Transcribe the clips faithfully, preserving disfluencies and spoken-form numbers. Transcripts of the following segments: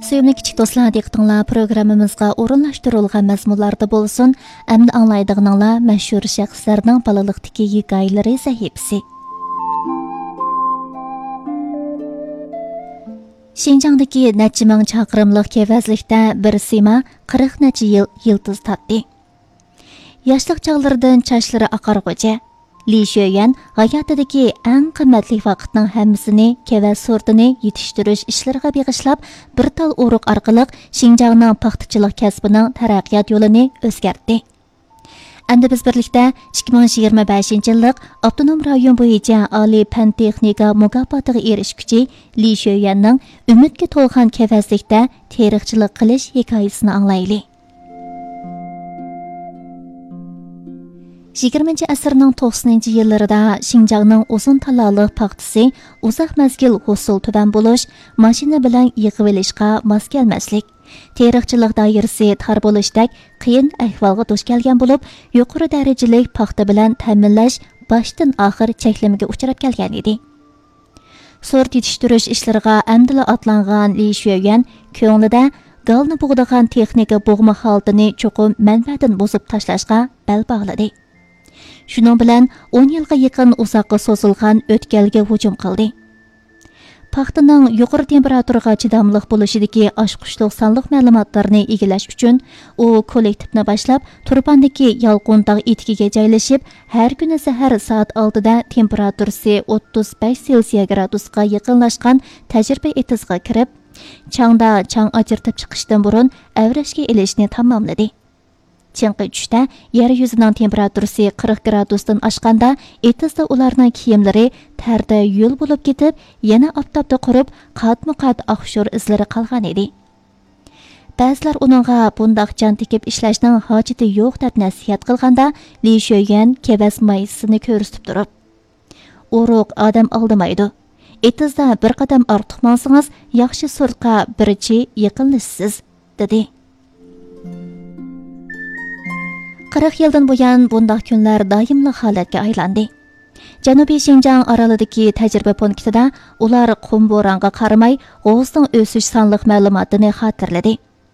Suyumli kichik do'stlar, diqqatinglar programmamizga o'rinlashtirilgan mazmunlarda bo'lsin. Endi anglaydiganinglar mashhur shaxslarning bolalikdagi hikoyalari sahifasi. Xinjiangdagi necha ming chaqirimlik kevazlikda bir sima qirq necha yil yildiz topdi. Yoshlik chog'laridan chochlari oqarg'ucha Li Shuyan hayotidagi eng qimmatli vaqtning hammasini kevaz sortini yetishtirish ishlariga bag'ishlab, bir tal urug' orqali Xinjiangning paxtachilik kasbining taraqqiyot yo'lini o'zgartdi. Endi biz birlikda ikki ming yigirma beshinchi yillik avtonom rayon bo'yicha oliy fan texnika mukofotiga erishguchi Li Shuyanning umidga to'lgan kevazlikda tarixchilik qilish hikoyasini anglaylik. yigirmanchi asrning to'qsoninchi yillarida Xinjiangning uzun talaliq paxtasi uzoq mazgil hosil tuban bo'lish, mashina bilan yig'ib olishga mos kelmaslik, tarixchilik doirasi tar bo'lishdek qiyin ahvolga duch kelgan bo'lib, yuqori darajali paxta bilan ta'minlash boshdan oxir cheklamaga uchrab kelgan edi. Sort yetishtirish ishlariga amdila atlangan Li Shuyan ko'nglida galni bug'dagan texnika bo'g'ma holatini cho'qim manfaatdan buzib tashlashga bel bog'ladi. Shuning bilan o'n yilga yaqin uzoqqa so'zilgan o'tkalga hujum qildi. Paxtaning yuqori temperaturga chidamli bo'lishidagi oshqushliq sonliq ma'lumotlarni egallash uchun u kollektivni boshlab Turpandagi Yolqontog' etikiga joylashib, har kuni sahar soat oltida temperaturasi o'ttiz besh selsiya gradusga yaqinlashgan tajriba etizga kirib, changda chang ajratib chiqishdan burun avrashga ilishni tamomladi. Changqi tushda yer yuzining temperaturasi qirq gradusdan oshganda, etizda ularning kiyimlari tarda yo'l bo'lib ketib, yana oftobda qurib, qatma-qat oqshur izlari qolgan edi. Ba'zilar uningga bundoq jon tikib ishlashning hojati yo'q deb nasihat qilganda, Li Shuyan kevaz maysini ko'rsatib turib, "Uruq odam aldamaydi. Etizda bir qadam ortiq mansangiz, yaxshi sortga birchi yaqinlashsiz", dedi. qirq yildan buyon bundoq kunlar doimli holatga aylandi. Janubiy Xinjiang orolidagi tajriba punktida ular qum bo'ronga qaramay g'ozning o'sish sonliq ma'lumotini xotirladi.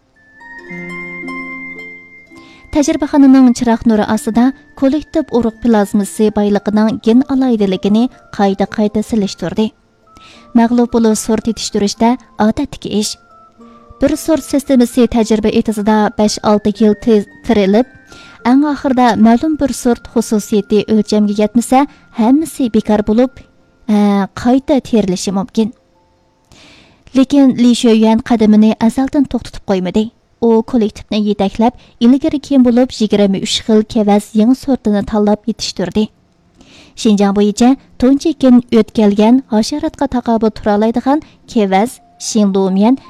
Tajribaxonaning chiroq nuri ostida kollektiv urug' plazmasi boyligining gen alaydiligini qayta-qayta silishtirdi. Mag'lub bo'lib sort yetishtirishda odatdagi ish. Bir sort sistemasi tajriba etizida besh olti yil tirilib, eng oxirida ma'lum bir sort xususiyati o'lchamga yetmasa, hammasi bekor bo'lib, qayta terilishi mumkin. Lekin Li Shuyan qadamini azaldan to'xtatib qo'ymadi. U kollektivni yetaklab, ilgari keyin bo'lib yigirma uch xil kevaz yangi sortini tanlab yetishtirdi. Xinjiang bo'yicha tunchi ekin o'tkalgan hasharotga taqobil tura oladigan kevaz Xinlumian